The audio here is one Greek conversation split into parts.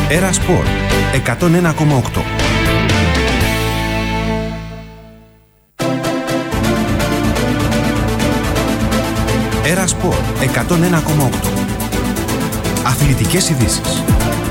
Έρα Σπορ 101,8. Έρα Σπορ 101,8. Αθλητικές ειδήσεις.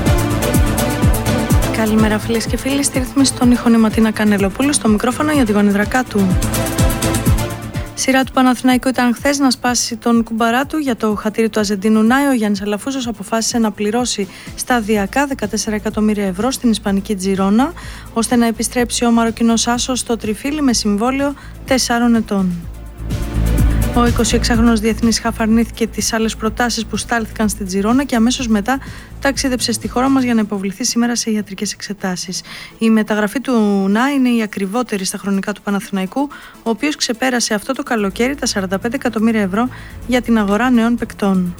Καλημέρα φίλες και φίλοι, στη ρύθμιση των ήχων η Ματίνα Κανελοπούλου, στο μικρόφωνο για την γονιδρακά του. Σειρά του Παναθηναϊκού ήταν χθες να σπάσει τον κουμπαρά του για το χατήρι του Αζεντίνου Νάι. Ο Γιάννης Αλαφούζος αποφάσισε να πληρώσει σταδιακά 14 εκατομμύρια ευρώ στην Ισπανική Τζιρόνα, ώστε να επιστρέψει ο Μαροκινός άσος στο τριφύλι με συμβόλαιο 4 ετών. Ο 26χρονος διεθνής χαφ αρνήθηκε τις άλλες προτάσεις που στάλθηκαν στην Τζιρόνα και αμέσως μετά ταξίδεψε στη χώρα μας για να υποβληθεί σήμερα σε ιατρικές εξετάσεις. Η μεταγραφή του ΝΑ είναι η ακριβότερη στα χρονικά του Παναθηναϊκού, ο οποίος ξεπέρασε αυτό το καλοκαίρι τα 45 εκατομμύρια ευρώ για την αγορά νέων παικτών.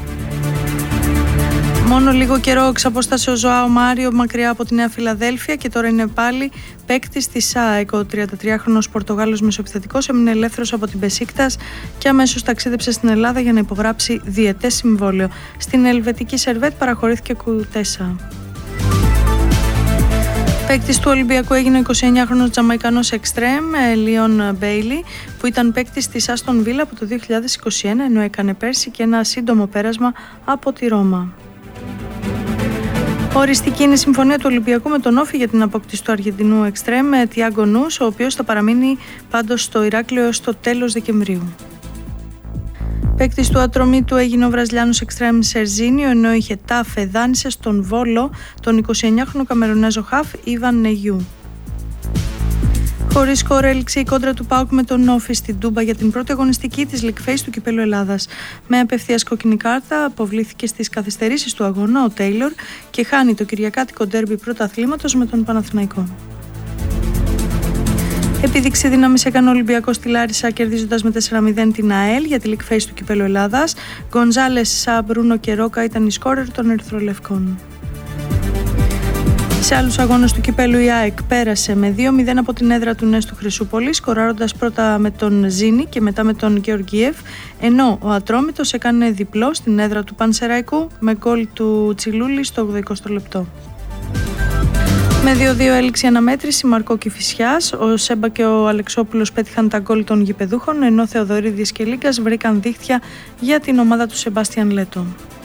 Μόνο λίγο καιρό εξαπόστασε ο Ζωάο Μάριο μακριά από τη Νέα Φιλαδέλφια και τώρα είναι πάλι παίκτης της ΑΕΚ. Ο 33χρονος Πορτογάλος μεσοεπιθετικός έμεινε ελεύθερος από την Μπεσίκτας και αμέσως ταξίδεψε στην Ελλάδα για να υπογράψει διετές συμβόλαιο. Στην ελβετική Σερβέτ παραχωρήθηκε Κουτέσα. Παίκτης του Ολυμπιακού έγινε ο 29χρονος Τζαμαϊκανός εξτρέμ Λίον Μπέιλι, που ήταν παίκτης της Άστον Βίλα από το 2021, ενώ έκανε πέρσι και ένα σύντομο πέρασμα από τη Ρώμα. Οριστική είναι η συμφωνία του Ολυμπιακού με τον Όφη για την απόκτηση του Αργεντινού εξτρέμ Τιάγκο Νους, ο οποίος θα παραμείνει πάντως στο Ηράκλειο έως το τέλος Δεκεμβρίου. Παίκτης του Ατρομήτου έγινε ο Βραζιλιάνος εξτρέμ Σερζίνιο, ενώ είχε τάφε δάνεισε στον Βόλο τον 29χρονο Καμερουνέζο χαφ Ιβαν Νεγιού. Χωρίς σκορ έληξε η κόντρα του ΠΑΟΚ με τον Όφη στην Τούμπα για την πρώτη αγωνιστική της League Phase του Κυπέλλου Ελλάδας. Με απευθείας κόκκινη κάρτα αποβλήθηκε στις καθυστερήσεις του αγώνα ο Τέιλορ και χάνει το κυριακάτικο ντέρμπι πρωταθλήματος με τον Παναθηναϊκό. Επίδειξη δύναμης έκανε ο Ολυμπιακός στη Λάρισα κερδίζοντας με 4-0 την ΑΕΛ για τη League Phase του Κυπέλλου Ελλάδας. Γκονζάλες, Σαμπρούνο και Ρόκα ήταν οι σκόρερ των Ερυθρολευκών. Σε άλλους αγώνες του Κυπέλλου η ΑΕΚ πέρασε με 2-0 από την έδρα του Νέστου Χρυσούπολη, σκοράροντας πρώτα με τον Ζήνη και μετά με τον Γεωργίεφ, ενώ ο Ατρόμητος έκανε διπλό στην έδρα του Πανσεραϊκού με γκολ του Τσιλούλη στο 80 λεπτό. Με 2-2 έληξε η αναμέτρηση Μαρκό Κηφισιάς. Ο Σέμπα και ο Αλεξόπουλος πέτυχαν τα γκολ των γηπεδούχων, ενώ Θεοδωρίδης και Λίγκας βρήκαν δίχτυα για την ομάδα του Σεμπάστιαν Λέτο.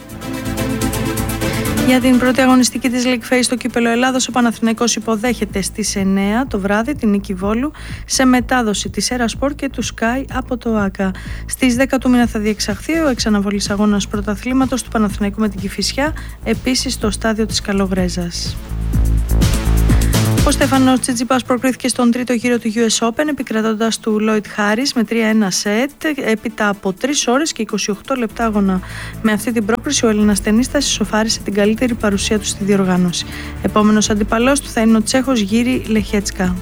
Για την πρώτη αγωνιστική της League Phase στο Κύπελλο Ελλάδος, ο Παναθηναϊκός υποδέχεται στις 9 το βράδυ την νίκη Βόλου σε μετάδοση της Έρα Σπορ και του Sky από το ΆΚΑ. Στις 10 του μήνα θα διεξαχθεί ο εξαναβολής αγώνας πρωταθλήματος του Παναθηναϊκού με την Κηφισιά, επίσης στο στάδιο της Καλογρέζας. Ο Στέφανος Τσιτσιπάς προκρίθηκε στον τρίτο γύρο του US Open επικρατώντας του Lloyd Harris με 3-1 σετ έπειτα από 3 ώρες και 28 λεπτά αγώνα. Με αυτή την πρόκριση ο Έλληνας τενίστας ισοφάρισε την καλύτερη παρουσία του στη διοργάνωση. Επόμενος αντιπαλός του θα είναι ο Τσέχος Γύρι Λεχέτσκα.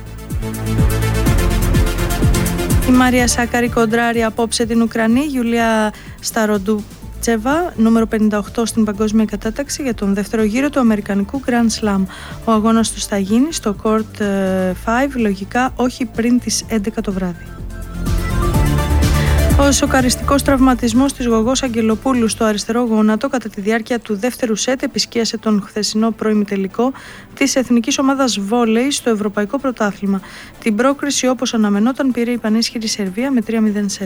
Η Μάρια Σάκαρη κοντράρει απόψε την Ουκρανή Γιουλία Σταροντού νούμερο 58 στην παγκόσμια κατάταξη για τον δεύτερο γύρο του Αμερικανικού Grand Slam. Ο αγώνας του θα γίνει στο Court 5, λογικά όχι πριν τις 11 το βράδυ. Ο σοκαριστικός τραυματισμός της Γογός Αγγελοπούλου στο αριστερό γόνατο κατά τη διάρκεια του δεύτερου σετ επισκίασε τον χθεσινό προημιτελικό της Εθνικής Ομάδας Βόλεϊ στο Ευρωπαϊκό Πρωτάθλημα. Την πρόκριση, όπως αναμενόταν, πήρε η πανίσχυρη Σερβία με 3-0 σετ.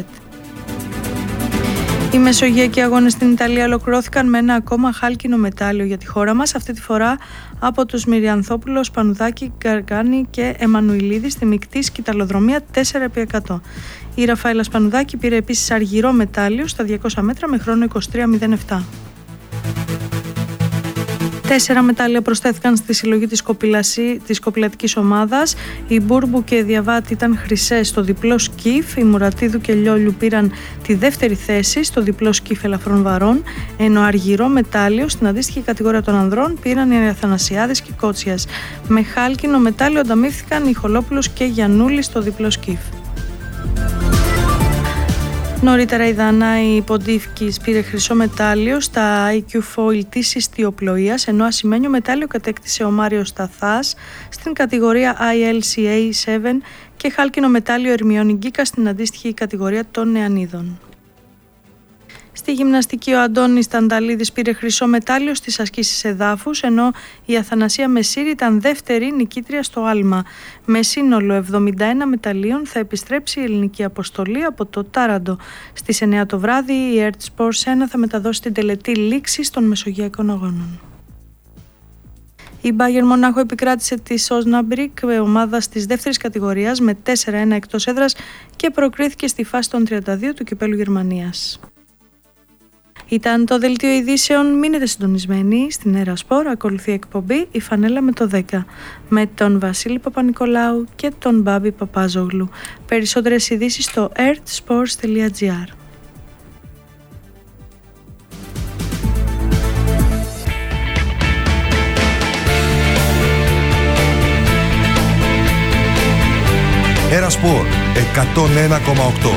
Οι μεσογειακοί αγώνες στην Ιταλία ολοκληρώθηκαν με ένα ακόμα χάλκινο μετάλλιο για τη χώρα μας, αυτή τη φορά από τους Μυριανθόπουλο, Σπανουδάκη, Γκαργκάνη και Εμμανουηλίδη στη μεικτή σκυταλοδρομία 4x100. Η Ραφαέλα Σπανουδάκη πήρε επίσης αργυρό μετάλλιο στα 200 μέτρα με χρόνο 23.07. 4 μετάλλια προσθέθηκαν στη συλλογή της κοπηλατικής ομάδας. Η Μπούρμπου και η Διαβάτη ήταν χρυσές στο διπλό σκιφ. Οι Μουρατίδου και Λιόλιου πήραν τη δεύτερη θέση στο διπλό σκιφ ελαφρών βαρών, ενώ αργυρό μετάλλιο στην αντίστοιχη κατηγορία των ανδρών πήραν οι Αθανασιάδης και Κότσιας. Με χάλκινο μετάλλιο ανταμείφθηκαν οι Χολόπουλος και Γιαννούλη στο διπλό σκιφ. Νωρίτερα η Δανάη Ποντίφκης πήρε χρυσό μετάλλιο στα IQ Foil της ιστιοπλοείας, ενώ ασημένιο μετάλλιο κατέκτησε ο Μάριος Σταθάς στην κατηγορία ILCA 7 και χάλκινο μετάλλιο Ερμιόνη Γκίκα στην αντίστοιχη κατηγορία των νεανίδων. Στη γυμναστική ο Αντώνης Τανταλίδης πήρε χρυσό μετάλλιο στις ασκήσεις εδάφους, ενώ η Αθανασία Μεσήρη ήταν δεύτερη νικήτρια στο άλμα. Με σύνολο 71 μεταλλίων θα επιστρέψει η ελληνική αποστολή από το Τάραντο. Στις 9 το βράδυ η Earth Sports 1 θα μεταδώσει την τελετή λήξης των Μεσογειακών Αγώνων. Η Bayern Μονάχο επικράτησε τη Osnabrück, ομάδα της δεύτερης κατηγορίας, με 4-1 εκτός έδρας και προκρίθηκε στη φάση των 32 του Κυπέλλου Γερμανίας. Ήταν το δελτίο ειδήσεων. Μείνετε συντονισμένοι στην Έρα Σπορ. Ακολουθεί εκπομπή η Φανέλα με το 10 με τον Βασίλη Παπα-Νικολάου και τον Μπάμπη Παπάζογλου. Περισσότερες ειδήσεις στο earthsports.gr. Έρα Σπορ 101,8.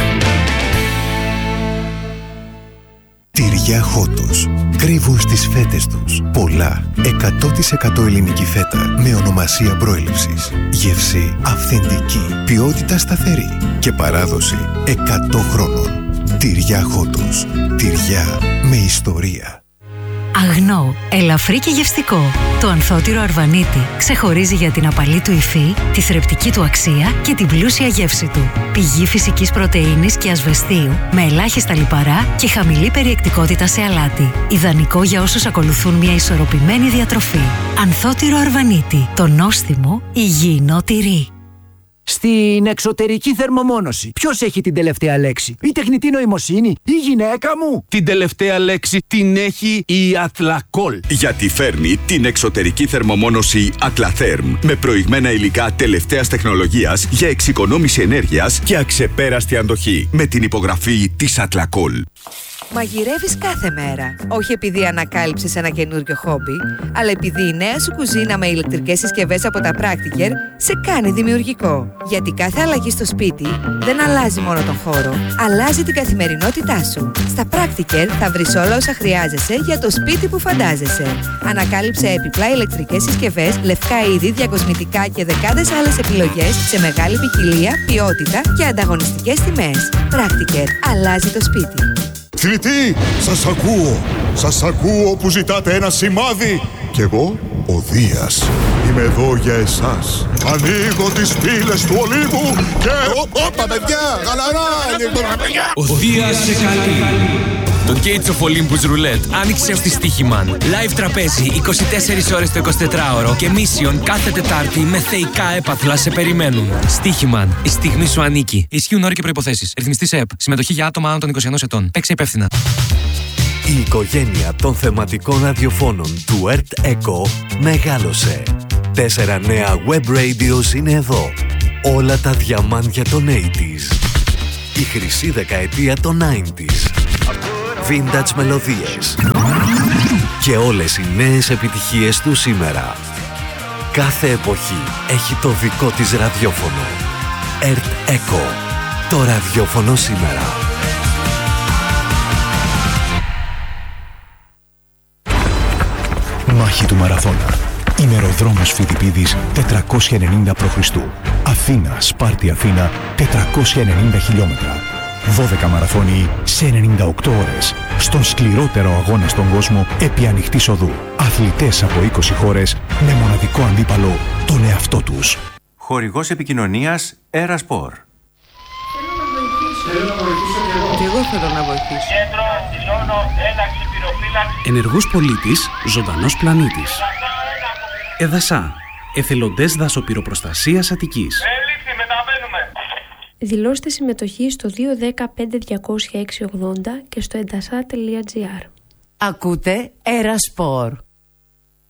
Τυριά Χότος. Κρύβουν στις φέτες τους πολλά 100% ελληνική φέτα με ονομασία προέλευσης. Γεύση αυθεντική, ποιότητα σταθερή και παράδοση 100 χρόνων. Τυριά Χότος. Τυριά με ιστορία. Αγνό, ελαφρύ και γευστικό. Το ανθότυρο Αρβανίτη ξεχωρίζει για την απαλή του υφή, τη θρεπτική του αξία και την πλούσια γεύση του. Πηγή φυσικής πρωτεΐνης και ασβεστίου, με ελάχιστα λιπαρά και χαμηλή περιεκτικότητα σε αλάτι. Ιδανικό για όσους ακολουθούν μια ισορροπημένη διατροφή. Ανθότυρο Αρβανίτη, το νόστιμο υγιεινό τυρί. Στην εξωτερική θερμομόνωση, ποιος έχει την τελευταία λέξη? Η τεχνητή νοημοσύνη, η γυναίκα μου? Την τελευταία λέξη την έχει η Athlacol. Γιατί φέρνει την εξωτερική θερμομόνωση Atlatherm με προηγμένα υλικά τελευταίας τεχνολογίας για εξοικονόμηση ενέργειας και αξεπέραστη αντοχή. Με την υπογραφή της Athlacol. Μαγειρεύεις κάθε μέρα. Όχι επειδή ανακάλυψες ένα καινούριο χόμπι, αλλά επειδή η νέα σου κουζίνα με ηλεκτρικές συσκευές από τα Practiker σε κάνει δημιουργικό. Γιατί κάθε αλλαγή στο σπίτι δεν αλλάζει μόνο τον χώρο, αλλάζει την καθημερινότητά σου. Στα Practiker θα βρεις όλα όσα χρειάζεσαι για το σπίτι που φαντάζεσαι. Ανακάλυψε επιπλά ηλεκτρικές συσκευές, λευκά είδη, διακοσμητικά και δεκάδες άλλες επιλογές σε μεγάλη ποικιλία, ποιότητα και ανταγωνιστικές τιμές. Practiker. Αλλάζει το σπίτι. Θηλητή, σας ακούω που ζητάτε ένα σημάδι. Κι εγώ, ο Δίας, είμαι εδώ για εσάς. Ανοίγω τις πύλες του Ολύμπου και... Όπα παιδιά, γαλαρά! Ο Δίας σε καλεί. Το Gates of Olympus Roulette άνοιξε στη Στίχημαν. Live τραπέζι 24 ώρες το 24ωρο και Mission κάθε Τετάρτη με θεϊκά έπαθλα σε περιμένουν. Στίχημαν, η στιγμή σου ανήκει. Ισχύουν όροι και προϋποθέσεις. Ρυθμιστή σε ΕΠ. Συμμετοχή για άτομα άνω των 21 ετών. Παίξε υπεύθυνα. Η οικογένεια των θεματικών ραδιοφώνων του Earth Echo μεγάλωσε. 4 νέα web radios είναι εδώ. Όλα τα διαμάντια των 80s. Η χρυσή δεκαετία των 90s. Vintage μελωδίες. Και όλες οι νέες επιτυχίες του σήμερα. Κάθε εποχή έχει το δικό της ραδιόφωνο. Earth Echo. Το ραδιόφωνο σήμερα. Μάχη του Μαραθώνα. Ημεροδρόμος Φιδιπίδης 490 π.Χ. Αθήνα, Σπάρτη, Αθήνα 490 χιλιόμετρα. 12 μαραθώνιοι σε 98 ώρες. Στον σκληρότερο αγώνα στον κόσμο επί ανοιχτής οδού. Αθλητές από 20 χώρες με μοναδικό αντίπαλο τον εαυτό τους. Χορηγός επικοινωνίας Έρα Σπορ. Θέλω να βοηθήσω και εγώ. Και εγώ θέλω να βοηθήσω. Κέντρο, ζώνο, ένταξη, πυροφύλαξη. Ενεργός πολίτης, ζωντανός πλανήτης. ΕΔΑΣΑ, εθελοντές δασοπυροπροστασίας Αττικής. Έληξη, μεταβαίνουμε. Δηλώστε συμμετοχή στο 210-5206-80 και στο edasa.gr. Ακούτε Έρα Σπορ.